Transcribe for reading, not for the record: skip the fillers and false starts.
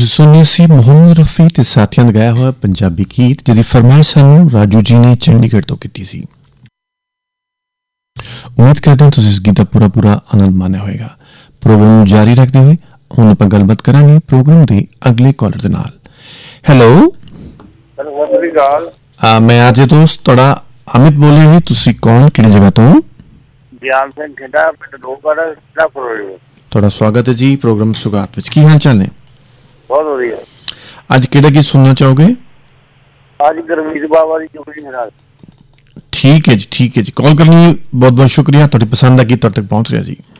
ਤੁਸੀਂ ਸੁਣਿਆ ਸੀ ਮੁਹੰਮਦ ਰਫੀ ਤੇ ਸਾਥੀਆਂ ਦਾ ਗਾਇਆ ਹੋਇਆ ਪੰਜਾਬੀ ਗੀਤ, ਜਿਹਦੀ ਫਰਮਾਇਸ਼ ਸਾਨੂੰ ਰਾਜੂ ਜੀ ਨੇ ਚੰਡੀਗੜ੍ਹ ਤੋਂ ਕੀਤੀ ਸੀ। ਉਮੀਦ ਕਰਦੇ ਹਾਂ ਤੁਸੀਂ ਇਸ ਗੀਤ ਦਾ ਪੂਰਾ ਆਨੰਦ ਮਾਣਿਆ ਹੋਵੇਗਾ। ਪ੍ਰੋਗਰਾਮ ਨੂੰ ਜਾਰੀ ਰੱਖਦੇ ਹੋਏ ਹੁਣ ਆਪਾਂ ਗੱਲਬਾਤ ਕਰਾਂਗੇ ਪ੍ਰੋਗਰਾਮ ਦੇ ਅਗਲੇ ਕਾਲਰ ਦੇ ਨਾਲ। ਹੈਲੋ, ਸਤਿ ਸ਼੍ਰੀ ਅਕਾਲ। ਮੈਂ ਅੱਜ ਦੋਸਤ ਤੁਹਾਡਾ ਅਮਿਤ ਬੋਲਿਆ ਜੀ। ਤੁਸੀਂ ਕੌਣ, ਕਿਹੜੀ ਜਗ੍ਹਾ ਤੋਂ? ਗਿਆਨ ਸਿੰਘ ਖੇਡਾ, ਪਿੰਡ ਲੋਹਗੜ੍ਹ, ਜ਼ਿਲ੍ਹਾ ਫਿਰੋਜ਼ਪੁਰ। ਤੁਹਾਡਾ ਸਵਾਗਤ ਹੈ ਜੀ ਪ੍ਰੋਗਰਾਮ ਸੁਗਾਤ ਵਿੱਚ। ਕੀ ਹਾਲ ਚਾਲ ਨੇ? ਬਹੁਤ ਵਧੀਆ। ਅੱਜ ਕਿਹੜਾ ਗੀਤ ਸੁਣਨਾ ਚਾਹੋਗੇ? ਅੱਜ ਗੁਰਮੀਤ ਬਾਬਾ ਦੀ ਚੋਰੀ ਮਹਾਰਾਜ। ਠੀਕ ਹੈ ਜੀ, ਠੀਕ ਹੈ ਜੀ। ਕਾਲ ਕਰਨ ਲਈ ਬਹੁਤ ਬਹੁਤ ਸ਼ੁਕਰੀਆ। ਤੁਹਾਡੀ ਪਸੰਦ ਦਾ ਗੀਤ ਤੁਹਾਡੇ ਤੱਕ ਪਹੁੰਚ ਰਿਹਾ ਜੀ।